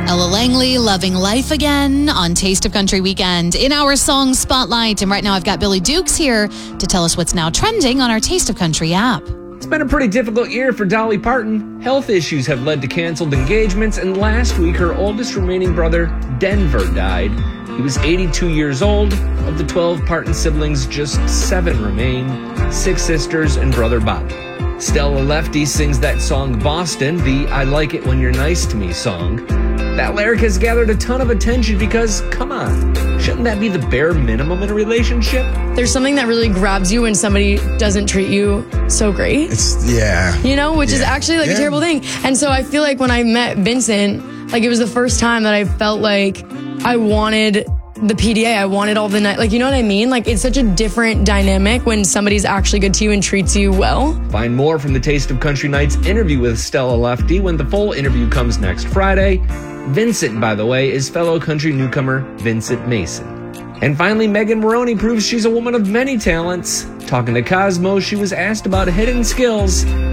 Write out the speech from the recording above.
Ella Langley, Loving Life Again on Taste of Country Weekend in our song Spotlight. And right now I've got Billy Dukes here to tell us what's now trending on our Taste of Country app. It's been a pretty difficult year for Dolly Parton. Health issues have led to canceled engagements, and last week her oldest remaining brother, Denver, died. He was 82 years old. Of the 12 Parton siblings, just 7 remain, 6 sisters and brother Bobby. Stella Lefty sings that song Boston, the I Like It When You're Nice to Me song. That lyric has gathered a ton of attention because, come on, shouldn't that be the bare minimum in a relationship? There's something that really grabs you when somebody doesn't treat you so great. Which is actually like a terrible thing. And so I feel like when I met Vincent, like it was the first time that I felt like I wanted the PDA. I wanted all the night. Like, you know what I mean? Like, it's such a different dynamic when somebody's actually good to you and treats you well. Find more from the Taste of Country Night's interview with Stella Lefty when the full interview comes next Friday. Vincent, by the way, is fellow country newcomer Vincent Mason. And finally, Megan Moroney proves she's a woman of many talents. Talking to Cosmo, she was asked about hidden skills